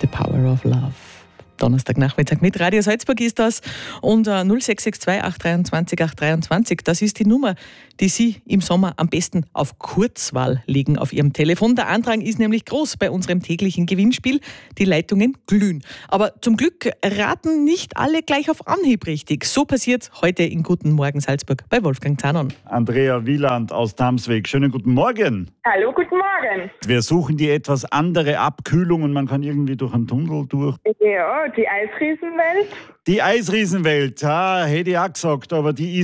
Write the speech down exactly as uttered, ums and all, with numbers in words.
The Power of Love. Donnerstagnachmittag mit Radio Salzburg ist das. Und äh, null sechs sechs zwei acht dreiundzwanzig acht dreiundzwanzig, das ist die Nummer, die Sie im Sommer am besten auf Kurzwahl legen auf Ihrem Telefon. Der Andrang ist nämlich groß bei unserem täglichen Gewinnspiel. Die Leitungen glühen. Aber zum Glück raten nicht alle gleich auf Anhieb richtig. So passiert heute in Guten Morgen Salzburg bei Wolfgang Zanon. Andrea Wieland aus Tamsweg. Schönen guten Morgen. Hallo, guten Morgen. Wir suchen die etwas andere Abkühlung und man kann irgendwie durch einen Tunnel durch. Ja, die Eisriesenwelt. Die Eisriesenwelt, ja, hätte ich auch gesagt, aber die ist